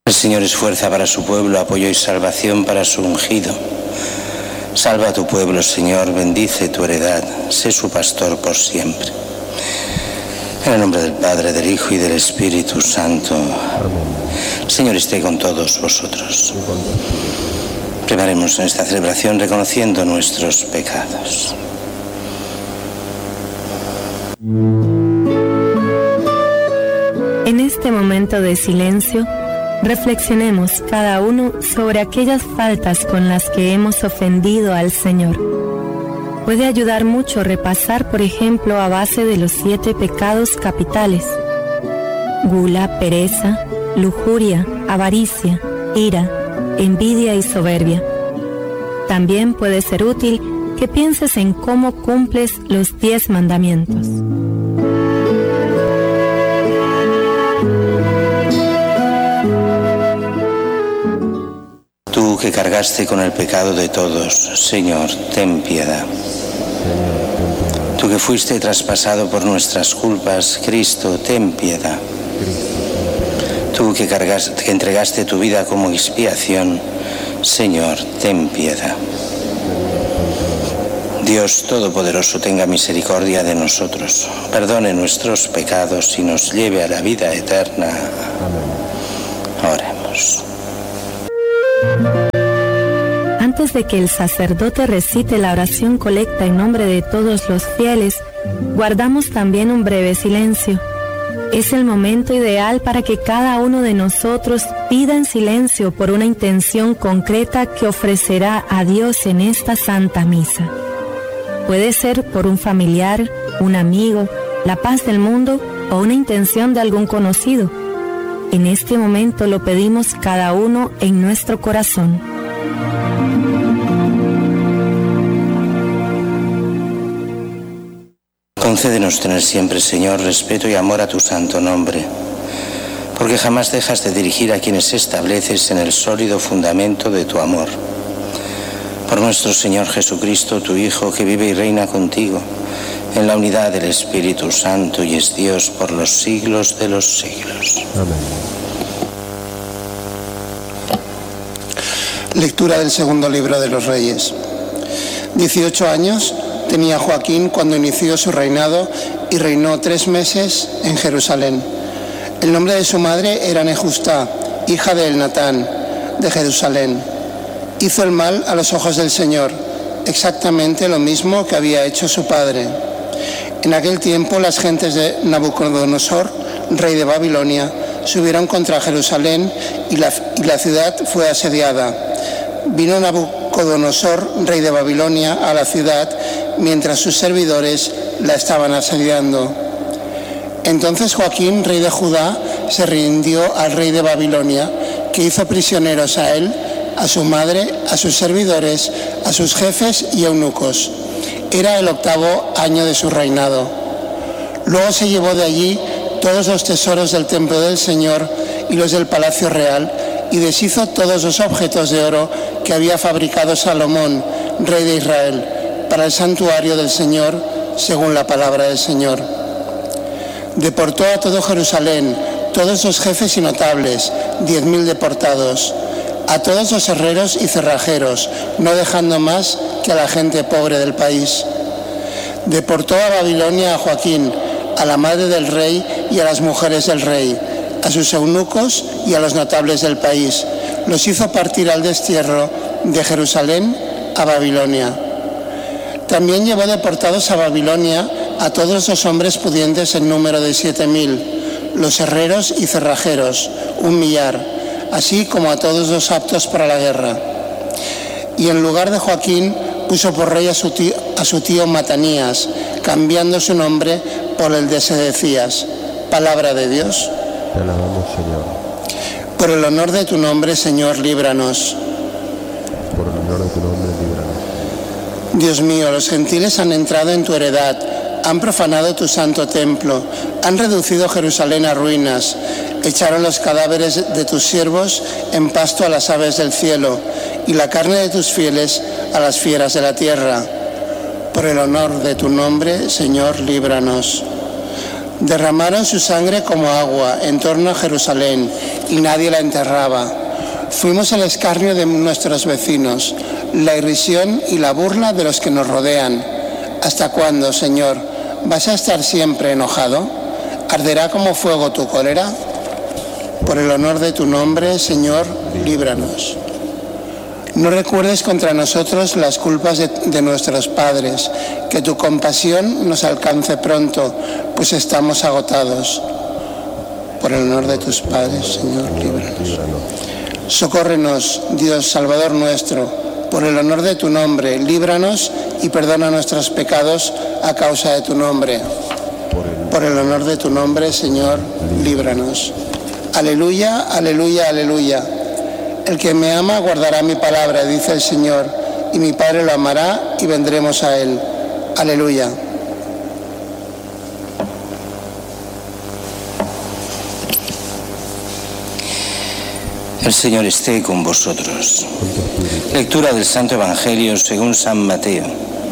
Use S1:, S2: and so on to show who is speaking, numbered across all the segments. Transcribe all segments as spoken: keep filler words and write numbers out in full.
S1: El Señor es fuerza para su pueblo, apoyo y salvación para su ungido. Salva a tu pueblo, Señor, bendice tu heredad, sé su pastor por siempre. En el nombre del Padre, del Hijo y del Espíritu Santo. Amén. El Señor esté con todos vosotros. Preparemos en esta celebración reconociendo nuestros pecados.
S2: En este momento de silencio, reflexionemos cada uno sobre aquellas faltas con las que hemos ofendido al Señor. Puede ayudar mucho repasar, por ejemplo, a base de los siete pecados capitales: gula, pereza, lujuria, avaricia, ira, envidia y soberbia. También puede ser útil que pienses en cómo cumples los diez mandamientos.
S1: Tú que cargaste con el pecado de todos, Señor, ten piedad. Tú que fuiste traspasado por nuestras culpas, Cristo, ten piedad. Tú que, cargaste, que entregaste tu vida como expiación, Señor, ten piedad. Dios Todopoderoso, tenga misericordia de nosotros, perdone nuestros pecados y nos lleve a la vida eterna. Amén. Oremos.
S2: Antes de que el sacerdote recite la oración colecta en nombre de todos los fieles, guardamos también un breve silencio. Es el momento ideal para que cada uno de nosotros pida en silencio por una intención concreta que ofrecerá a Dios en esta Santa Misa. Puede ser por un familiar, un amigo, la paz del mundo o una intención de algún conocido. En este momento lo pedimos cada uno en nuestro corazón.
S1: Concédenos tener siempre, Señor, respeto y amor a tu santo nombre, porque jamás dejas de dirigir a quienes estableces en el sólido fundamento de tu amor. Por nuestro Señor Jesucristo, tu Hijo, que vive y reina contigo, en la unidad del Espíritu Santo y es Dios por los siglos de los siglos.
S3: Amén.
S4: Lectura del segundo libro de los Reyes. Dieciocho años tenía Joaquín cuando inició su reinado y reinó tres meses en Jerusalén. El nombre de su madre era Nehusta, hija de Elnatán, de Jerusalén. Hizo el mal a los ojos del Señor, exactamente lo mismo que había hecho su padre. En aquel tiempo las gentes de Nabucodonosor, rey de Babilonia, subieron contra Jerusalén y la, y la ciudad fue asediada. Vino Nabucodonosor, rey de Babilonia, a la ciudad mientras sus servidores la estaban asediando. Entonces Joaquín, rey de Judá, se rindió al rey de Babilonia, que hizo prisioneros a él, a su madre, a sus servidores, a sus jefes y eunucos. Era el octavo año de su reinado. Luego se llevó de allí todos los tesoros del templo del Señor y los del palacio real, y deshizo todos los objetos de oro que había fabricado Salomón, rey de Israel, para el santuario del Señor, según la palabra del Señor. Deportó a todo Jerusalén, todos los jefes y notables, diez mil deportados, a todos los herreros y cerrajeros, no dejando más que a la gente pobre del país. Deportó a Babilonia a Joaquín, a la madre del rey y a las mujeres del rey, a sus eunucos y a los notables del país. Los hizo partir al destierro de Jerusalén a Babilonia. También llevó deportados a Babilonia a todos los hombres pudientes en número de siete mil, los herreros y cerrajeros, un millar, así como a todos los aptos para la guerra. Y en lugar de Joaquín puso por rey a su tío, a su tío Matanías, cambiando su nombre por el de Sedecías. Palabra de Dios.
S3: Te alabamos, Señor.
S4: Por el honor de tu nombre, Señor, líbranos.
S3: Por el honor de tu nombre, líbranos.
S4: Dios mío, los gentiles han entrado en tu heredad, han profanado tu santo templo, han reducido Jerusalén a ruinas, echaron los cadáveres de tus siervos en pasto a las aves del cielo y la carne de tus fieles a las fieras de la tierra. Por el honor de tu nombre, Señor, líbranos. Derramaron su sangre como agua en torno a Jerusalén y nadie la enterraba. Fuimos el escarnio de nuestros vecinos, la irrisión y la burla de los que nos rodean. ¿Hasta cuándo, Señor? ¿Vas a estar siempre enojado? ¿Arderá como fuego tu cólera? Por el honor de tu nombre, Señor, líbranos. No recuerdes contra nosotros las culpas de, de nuestros padres, que tu compasión nos alcance pronto, pues estamos agotados. Por el honor de tus padres, Señor, líbranos. Socórrenos, Dios, Salvador nuestro, por el honor de tu nombre, líbranos y perdona nuestros pecados a causa de tu nombre. Por el honor de tu nombre, Señor, líbranos. Aleluya, aleluya, aleluya. El que me ama guardará mi palabra, dice el Señor, y mi Padre lo amará y vendremos a él. Aleluya.
S1: El Señor esté con vosotros. Lectura del Santo Evangelio según San Mateo.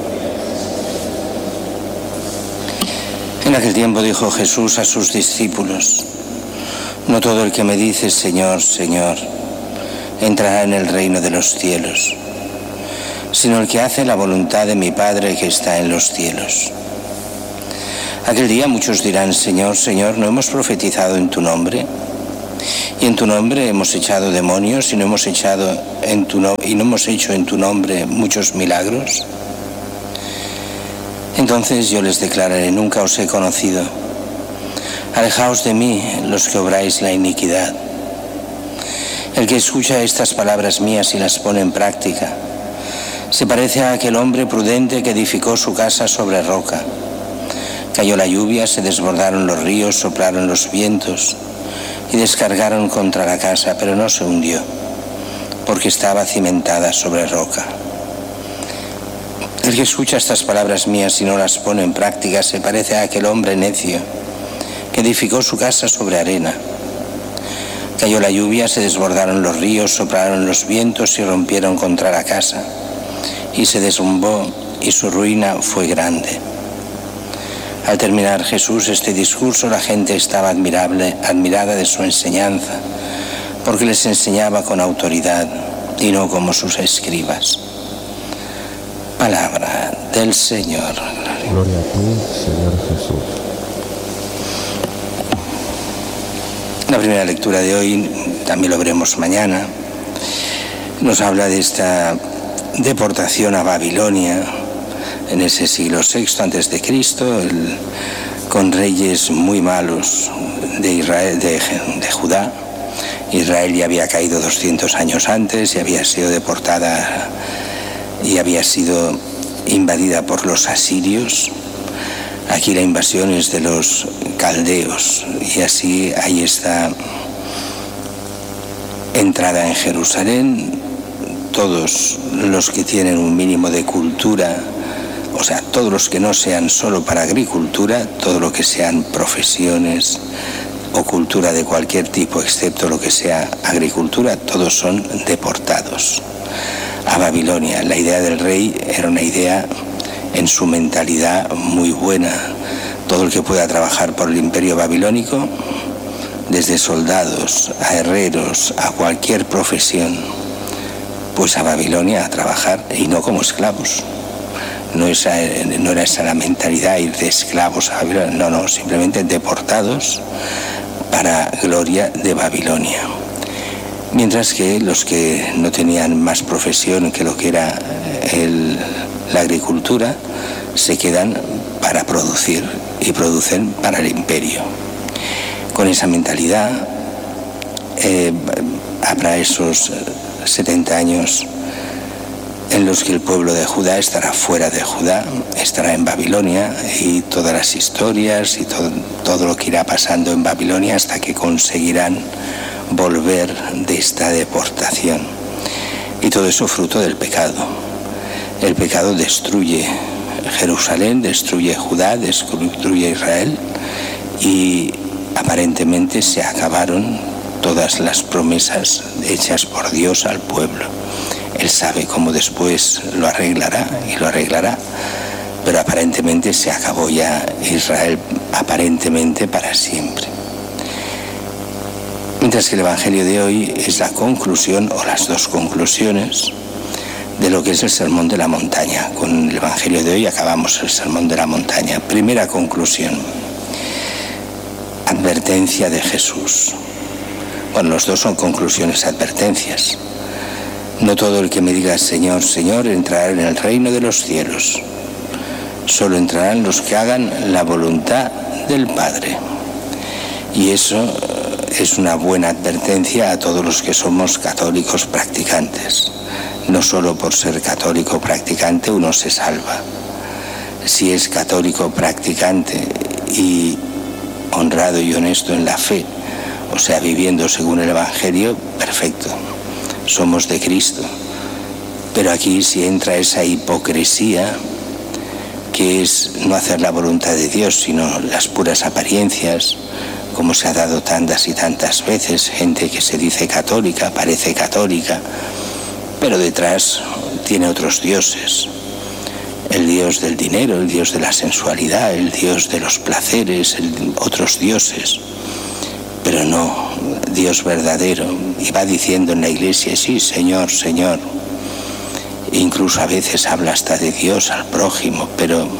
S1: En aquel tiempo dijo Jesús a sus discípulos: no todo el que me dice Señor, Señor, entrará en el reino de los cielos, sino el que hace la voluntad de mi Padre que está en los cielos. Aquel día muchos dirán: Señor, Señor, ¿no hemos profetizado en tu nombre? Y en tu nombre hemos echado demonios y no hemos echado en tu no- y no hemos hecho en tu nombre muchos milagros. Entonces yo les declararé: nunca os he conocido. Alejaos de mí, los que obráis la iniquidad. El que escucha estas palabras mías y las pone en práctica se parece a aquel hombre prudente que edificó su casa sobre roca. Cayó la lluvia, se desbordaron los ríos, soplaron los vientos y descargaron contra la casa, pero no se hundió, porque estaba cimentada sobre roca. El que escucha estas palabras mías y no las pone en práctica se parece a aquel hombre necio que edificó su casa sobre arena. Cayó la lluvia, se desbordaron los ríos, soplaron los vientos y rompieron contra la casa, y se derrumbó, y su ruina fue grande. Al terminar Jesús este discurso, la gente estaba admirable, admirada de su enseñanza, porque les enseñaba con autoridad y no como sus escribas. Palabra del Señor.
S3: Gloria a ti, Señor Jesús.
S1: La primera lectura de hoy, también lo veremos mañana, nos habla de esta deportación a Babilonia en ese siglo sexto antes de Cristo, el, con reyes muy malos de Israel, de, de Judá. Israel ya había caído doscientos años antes y había sido deportada y había sido invadida por los asirios. Aquí la invasión es de los caldeos y así hay esta entrada en Jerusalén. Todos los que tienen un mínimo de cultura, o sea, todos los que no sean solo para agricultura, todo lo que sean profesiones o cultura de cualquier tipo, excepto lo que sea agricultura, todos son deportados a Babilonia. La idea del rey era una idea en su mentalidad muy buena. Todo el que pueda trabajar por el imperio babilónico, desde soldados a herreros a cualquier profesión, pues a Babilonia a trabajar, y no como esclavos. No, esa, no era esa la mentalidad, ir de esclavos a Babilonia, no, no, simplemente deportados para gloria de Babilonia. Mientras que los que no tenían más profesión que lo que era el, la agricultura, se quedan para producir y producen para el imperio. Con esa mentalidad eh, habrá esos setenta años en los que el pueblo de Judá estará fuera de Judá, estará en Babilonia, y todas las historias y todo, todo lo que irá pasando en Babilonia hasta que conseguirán volver de esta deportación. Y todo eso fruto del pecado. El pecado destruye Jerusalén, destruye Judá, destruye Israel, y aparentemente se acabaron todas las promesas hechas por Dios al pueblo. Él sabe cómo después lo arreglará y lo arreglará, pero aparentemente se acabó ya Israel aparentemente para siempre. Mientras que el Evangelio de hoy es la conclusión, o las dos conclusiones, de lo que es el Sermón de la Montaña. Con el Evangelio de hoy acabamos el Sermón de la Montaña. Primera conclusión, advertencia de Jesús. Bueno, los dos son conclusiones, advertencias. No todo el que me diga Señor, Señor, entrará en el reino de los cielos. Solo entrarán los que hagan la voluntad del Padre. Y eso es una buena advertencia a todos los que somos católicos practicantes. No solo por ser católico practicante uno se salva. Si es católico practicante y honrado y honesto en la fe, o sea, viviendo según el Evangelio, perfecto, somos de Cristo. Pero aquí si entra esa hipocresía, que es no hacer la voluntad de Dios, sino las puras apariencias, como se ha dado tantas y tantas veces, gente que se dice católica, parece católica, pero detrás tiene otros dioses. El dios del dinero, el dios de la sensualidad, el dios de los placeres, el, otros dioses. Pero no, Dios verdadero. Y va diciendo en la iglesia, sí, Señor, Señor. Incluso a veces habla hasta de Dios al prójimo, pero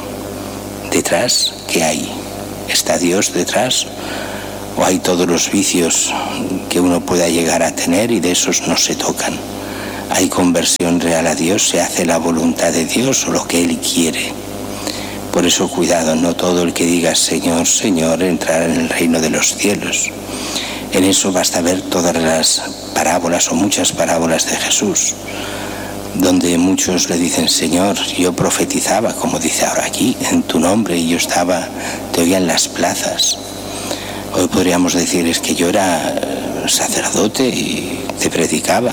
S1: detrás, ¿qué hay? ¿Está Dios detrás? ¿O hay todos los vicios que uno pueda llegar a tener y de esos no se tocan? ¿Hay conversión real a Dios? ¿Se hace la voluntad de Dios o lo que Él quiere? Por eso cuidado, no todo el que diga Señor, Señor entrará en el reino de los cielos. En eso basta ver todas las parábolas o muchas parábolas de Jesús, donde muchos le dicen Señor, yo profetizaba, como dice ahora aquí, en tu nombre, y yo estaba, te oía en las plazas. Hoy podríamos decir es que yo era sacerdote y te predicaba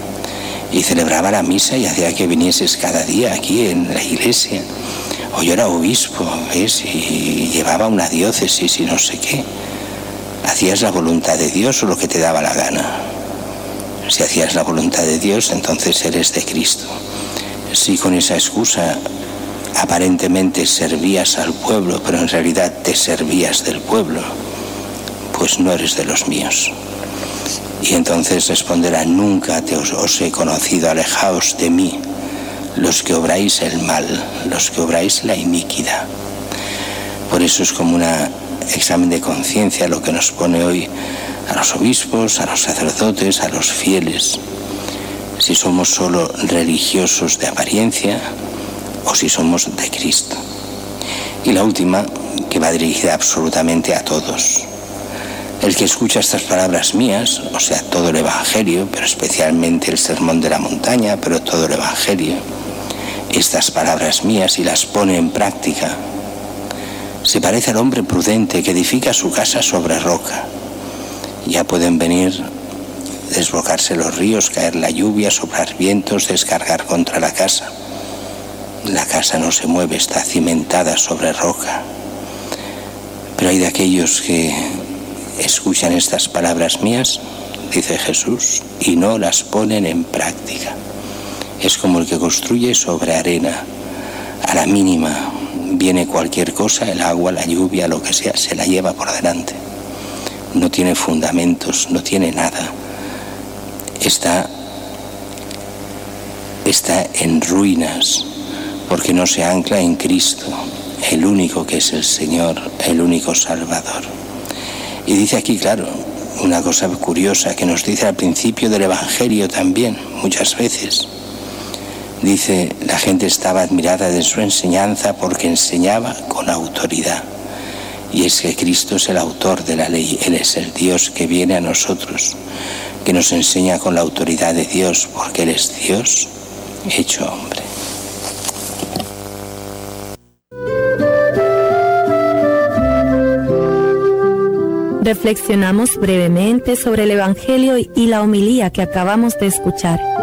S1: y celebraba la misa y hacía que vinieses cada día aquí en la iglesia. O yo era obispo, ¿ves? Y llevaba una diócesis y no sé qué. ¿Hacías la voluntad de Dios o lo que te daba la gana? Si hacías la voluntad de Dios, entonces eres de Cristo. Si con esa excusa aparentemente servías al pueblo, pero en realidad te servías del pueblo, pues no eres de los míos. Y entonces responderá, nunca te os, os he conocido, alejaos de mí, los que obráis el mal, los que obráis la iniquidad. Por eso es como un examen de conciencia lo que nos pone hoy a los obispos, a los sacerdotes, a los fieles, si somos solo religiosos de apariencia o si somos de Cristo. Y la última, que va dirigida absolutamente a todos. El que escucha estas palabras mías, o sea, todo el Evangelio, pero especialmente el Sermón de la Montaña, pero todo el Evangelio, estas palabras mías y las pone en práctica, se parece al hombre prudente que edifica su casa sobre roca. Ya pueden venir, desbocarse los ríos, caer la lluvia, soplar vientos, descargar contra la casa. La casa no se mueve, está cimentada sobre roca. Pero hay de aquellos que escuchan estas palabras mías, dice Jesús, y no las ponen en práctica. Es como el que construye sobre arena. A la mínima viene cualquier cosa, el agua, la lluvia, lo que sea, se la lleva por delante. No tiene fundamentos, no tiene nada. Está, está en ruinas porque no se ancla en Cristo, el único que es el Señor, el único Salvador. Y dice aquí, claro, una cosa curiosa que nos dice al principio del Evangelio también, muchas veces. Dice, la gente estaba admirada de su enseñanza porque enseñaba con autoridad. Y es que Cristo es el autor de la ley, Él es el Dios que viene a nosotros, que nos enseña con la autoridad de Dios, porque Él es Dios hecho hombre.
S2: Reflexionamos brevemente sobre el Evangelio y la homilía que acabamos de escuchar.